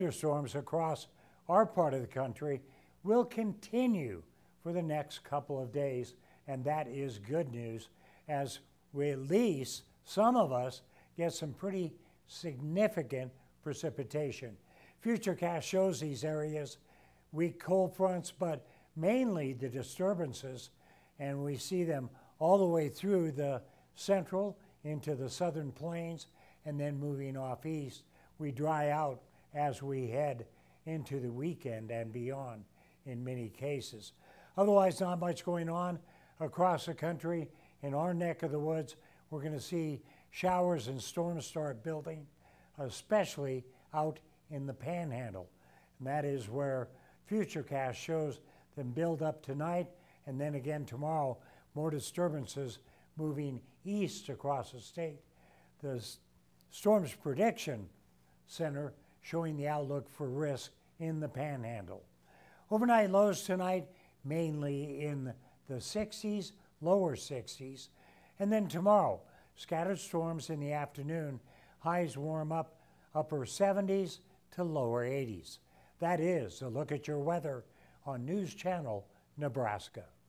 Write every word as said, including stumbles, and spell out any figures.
Thunderstorms across our part of the country will continue for the next couple of days, and that is good news as we, at least some of us, get some pretty significant precipitation. Futurecast shows these areas weak cold fronts, but mainly the disturbances, and we see them all the way through the central into the southern plains, and then moving off east. We dry out as we head into the weekend and beyond in many cases. Otherwise, not much going on across the country. In our neck of the woods, we're going to see showers and storms start building, especially out in the Panhandle. And that is where Futurecast shows them build up tonight, and then again tomorrow, more disturbances moving east across the state. The Storms Prediction Center showing the outlook for risk in the Panhandle. Overnight lows tonight mainly in the sixties, lower sixties, and then tomorrow, scattered storms in the afternoon, highs warm up upper seventies to lower eighties. That is a look at your weather on News Channel Nebraska.